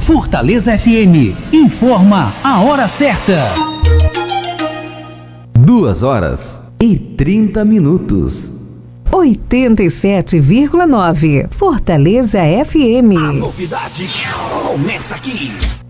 Fortaleza FM informa a hora certa. 2h30. 87,9. Fortaleza FM. A novidade começa aqui.